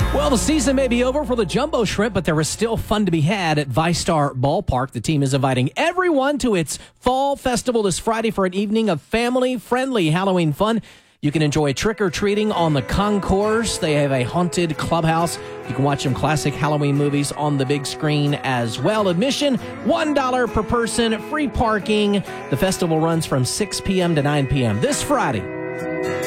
Well, the season may be over for the Jumbo Shrimp, but there is still fun to be had at VyStar Ballpark. The team is inviting everyone to its fall festival this Friday for an evening of family-friendly Halloween fun. You can enjoy trick-or-treating on the concourse. They have a haunted clubhouse. You can watch some classic Halloween movies on the big screen as well. Admission, $1 per person, free parking. The festival runs from 6 p.m. to 9 p.m. this Friday.